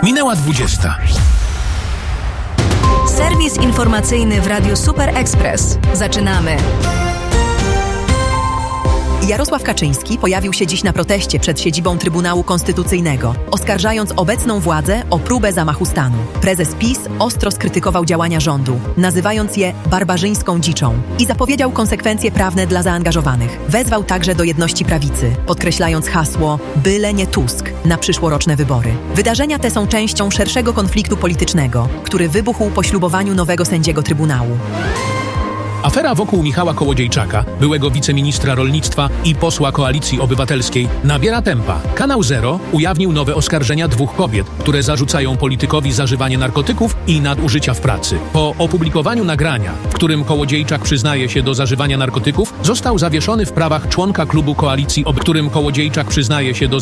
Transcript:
Minęła 20. Serwis informacyjny w Radiu Super Express. Zaczynamy. Jarosław Kaczyński pojawił się dziś na proteście przed siedzibą Trybunału Konstytucyjnego, oskarżając obecną władzę o próbę zamachu stanu. Prezes PiS ostro skrytykował działania rządu, nazywając je barbarzyńską dziczą i zapowiedział konsekwencje prawne dla zaangażowanych. Wezwał także do jedności prawicy, podkreślając hasło „byle nie Tusk” na przyszłoroczne wybory. Wydarzenia te są częścią szerszego konfliktu politycznego, który wybuchł po ślubowaniu nowego sędziego Trybunału. Afera wokół Michała Kołodziejczaka, byłego wiceministra rolnictwa i posła Koalicji Obywatelskiej, nabiera tempa. Kanał Zero ujawnił nowe oskarżenia 2 kobiet, które zarzucają politykowi zażywanie narkotyków i nadużycia w pracy. Po opublikowaniu nagrania, w którym Kołodziejczak przyznaje się do zażywania narkotyków, został zawieszony w prawach członka klubu Koalicji,